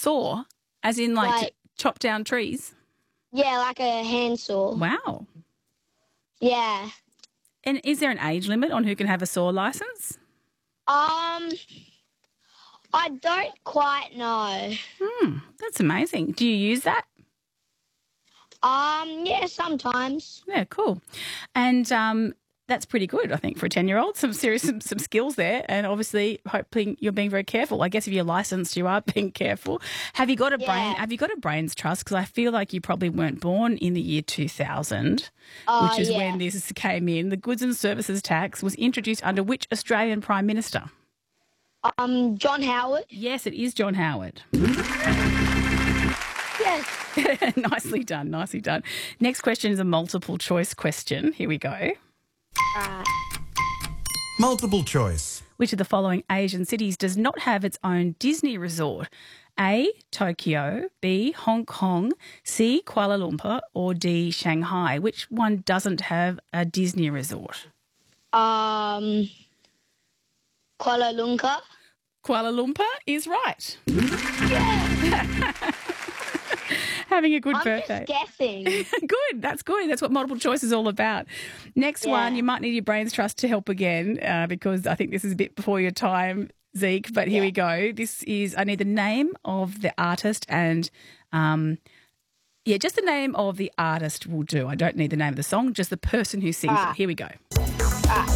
saw, as in like to Like- chop down trees? Yeah, like a handsaw. Wow. Yeah. And is there an age limit on who can have a saw license? I don't quite know. That's amazing. Do you use that? Yeah, sometimes. Yeah, cool. And that's pretty good, I think, for a 10-year-old. Some skills there, and obviously, hopefully, you're being very careful. I guess if you're licensed, you are being careful. Have you got a Yeah. Have you got a brains trust? Because I feel like you probably weren't born in the year 2000, which is Yeah. when this came in. The goods and services tax was introduced under which Australian Prime Minister? John Howard. Yes, it is John Howard. Yes. Nicely done, nicely done. Next question is a multiple choice question. Here we go. Multiple choice. Which of the following Asian cities does not have its own Disney resort? A, Tokyo, B, Hong Kong, C, Kuala Lumpur, or D, Shanghai? Which one doesn't have a Disney resort? Kuala Lumpur. Kuala Lumpur is right. Yeah. Having a good I'm birthday. just guessing. Good. That's good. That's what multiple choice is all about. Next one, you might need your brains trust to help again because I think this is a bit before your time, Zeke. But here we go. This is, I need the name of the artist and, just the name of the artist will do. I don't need the name of the song, just the person who sings it. Here we go.